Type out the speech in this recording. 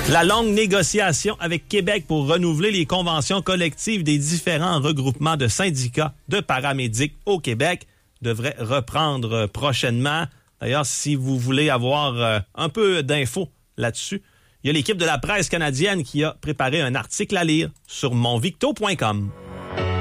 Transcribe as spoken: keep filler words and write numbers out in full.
La longue négociation avec Québec pour renouveler les conventions collectives des différents regroupements de syndicats de paramédics au Québec devrait reprendre prochainement. D'ailleurs, si vous voulez avoir un peu d'infos là-dessus, il y a l'équipe de la presse canadienne qui a préparé un article à lire sur monvicto point com.